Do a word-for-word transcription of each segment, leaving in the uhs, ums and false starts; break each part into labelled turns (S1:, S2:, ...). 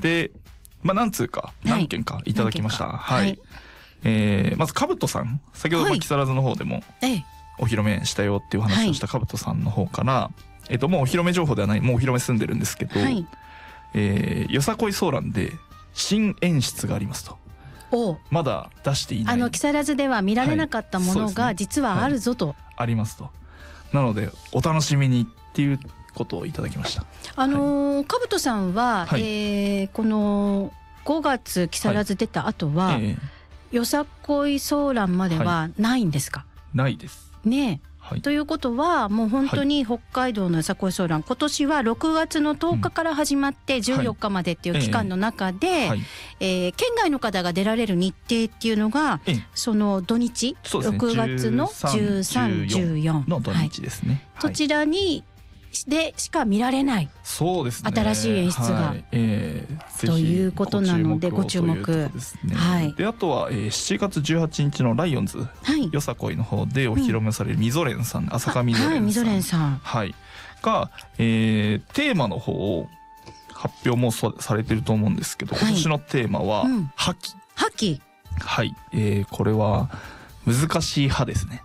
S1: で、まあなんつうか何件かいただきました。はい。はい、えー、まずかぶとさん、先ほど木更津の方でもお披露目したよっていう話をしたかぶとさんの方から、はい、えっともうお披露目情報ではない、もうお披露目済んでるんですけど、はい、えー、よさこいソーランで新演出がありますと。おまだ出していない、
S2: あの木更津では見られなかったものが実はあるぞと、はい、
S1: ありますと。なのでお楽しみにっていうことをいただきました。
S2: あのー、かぶとさんは、はい、えー、このごがつ木更津出た後は、はい、えー、よさこいソーランまではないんですか？はい、
S1: ないです
S2: ねえ。はい、ということはもう本当に北海道のよさこいソーラン、はい、今年はろくがつのとおかから始まってじゅうよっかまでっていう期間の中で、はい、えーえー、県外の方が出られる日程っていうのが、ええ、その土日、そうですね、ろくがつのじゅうさん、じゅうよん
S1: の土日ですね、
S2: はい、そちらにでしか見られない、
S1: そうですね、
S2: 新しい演出が、はい、えー、ということなのでご注目。
S1: ですね、はい、であとは、えー、しちがつじゅうはちにちのライオンズ、はい、よさこいの方でお披露目されるみぞれんさん、うん、朝香みぞれんさん、はい、みぞれんさん、はい、が、えー、テーマの方を発表もされてると思うんですけど、今年のテーマは、はい、うん、覇気。
S2: 覇気、
S1: はい、えー、これは難しい派ですね。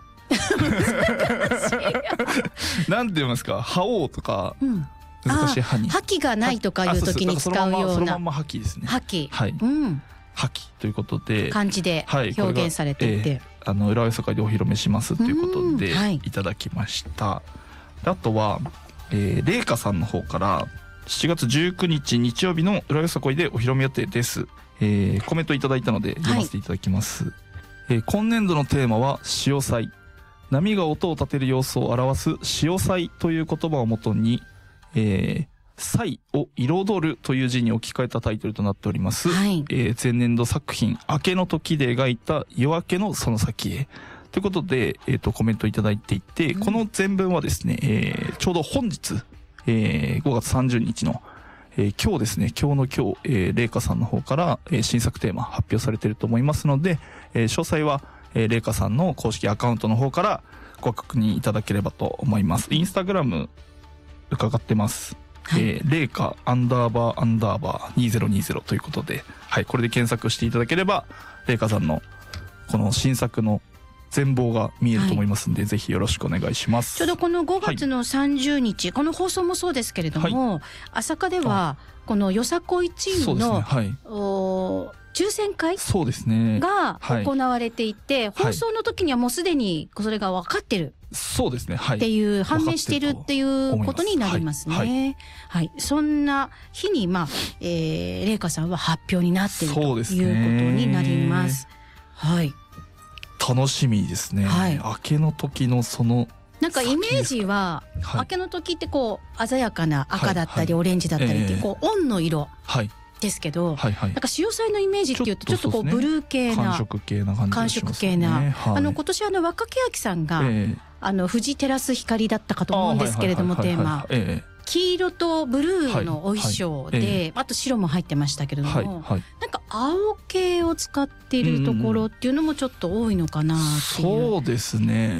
S1: なんて言いますか、覇王とか、うん、難しい覇に
S2: 覇気がないとかいう時に使うような、
S1: そのまま覇気ですね。
S2: 覇気、
S1: はい、うん、覇気ということで
S2: 漢字で表現されていて、はい、
S1: えー、あの浦和よさこいでお披露目しますということで、はい、いただきました。あとは、えー、れいかさんの方からしちがつじゅうくにち日曜日の浦和よさこいでお披露目予定です、えー、コメントいただいたので読ませていただきます、はい、えー、今年度のテーマは潮祭、波が音を立てる様子を表す潮祭という言葉をもとに、えー、祭を彩るという字に置き換えたタイトルとなっております、はい、えー、前年度作品明けの時で描いた夜明けのその先へということで、えー、とコメントいただいていて、うん、この全文はですね、えー、ちょうど本日、えー、ごがつさんじゅうにちの、えー、今日ですね、今日の今日、えー、れいかさんの方から、えー、新作テーマ発表されていると思いますので、えー、詳細はえー、れいかさんの公式アカウントの方からご確認いただければと思います。インスタグラム伺ってます。はい、えー、れいかアンダーバーアンダーバーにせんにじゅうということで、はい、これで検索していただければれいかさんのこの新作の全貌が見えると思いますので、はい、ぜひよろしくお願いします。
S2: ちょうどこのごがつのさんじゅうにち、はい、この放送もそうですけれども、はい、朝霞ではこのよさこいチームの、ね、はい、お抽選会が行われていて、放送の時にはもうすでにそれが分かってる、
S1: そうですね、はい、
S2: っていう判明しているっていうことになりますね。はい、はいはい、そんな日にまあ、えー、れいかさんは発表になっているということになります。はい、
S1: 楽しみですね。はい、明けの時のその
S2: なんかイメージは、はい、明けの時ってこう鮮やかな赤だったり、はいはい、オレンジだったりっていう、こうオンの色、はいですけど、はいはい、なんか潮祭のイメージっていうとちょっとこうブルー系な、
S1: 寒色系な感じがしますね。
S2: 寒色系な、はい、あの今年あの若欅さんが、えー、あの富士テラス光だったかと思うんですけれども、テーマ、えー、黄色とブルーのお衣装で、はいはい、えー、あと白も入ってましたけれども、はいはい、なんか青系を使っているところっていうのもちょっと多いのかなっていう、
S1: そうですね、うん、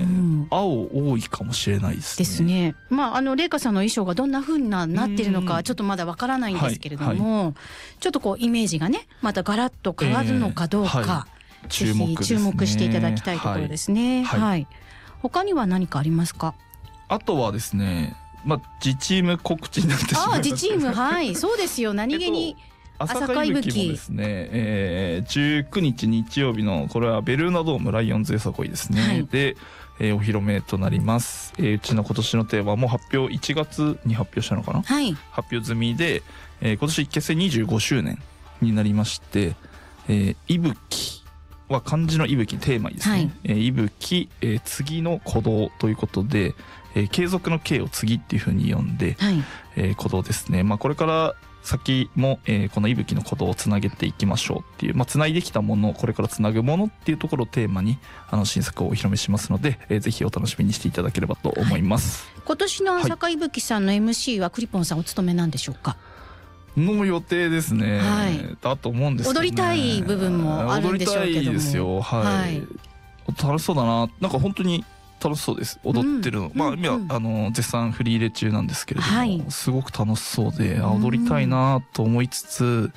S1: 青多いかもしれないですね。
S2: ですね。まああのれいかさんの衣装がどんな風になってるのかちょっとまだわからないんですけれども、はいはい、ちょっとこうイメージがねまたガラッと変わるのかどうか、えーはい、注目ですね、注目していただきたいところですね。はい、はい、他には何かありますか？
S1: あとはですね、まあ、自チーム告知になってしまいます。
S2: ああ、自チーム、はいそうですよ。何気に、えっと
S1: 朝霞いぶきもですね、えー、じゅうくにち日曜日のこれはベルーナドームライオンズよさこいですね、はい、で、えー、お披露目となります、えー、うちの今年のテーマも発表いちがつに発表したのかな、はい、発表済みで、えー、今年結成にじゅうごしゅうねんになりまして、えー、いぶきは漢字のいぶきテーマですね、はい、えー、いぶき、えー、次の鼓動ということで、えー、継続の継を次っていう風に読んで、はい、えー、鼓動ですね。まあこれから先も、えー、このいぶきの鼓動をつなげていきましょうっていう、まあ、つないできたものをこれからつなぐものっていうところをテーマにあの新作をお披露目しますので、えー、ぜひお楽しみにしていただければと思います、
S2: はい、今年の朝霞いぶきさんの エムシー はクリポンさんお務めなんでしょうか？
S1: の予定ですね、はい、だと思うんですけどね。
S2: 踊りたい部分もあるんでしょうけども、踊りたいですよ、
S1: はいはい、楽しそうだな、なんか本当に楽しそうです、踊ってるの、うん、まあ今、うん、あの絶賛フリー入れ中なんですけれども、はい、すごく楽しそうで、あ踊りたいなと思いつつ、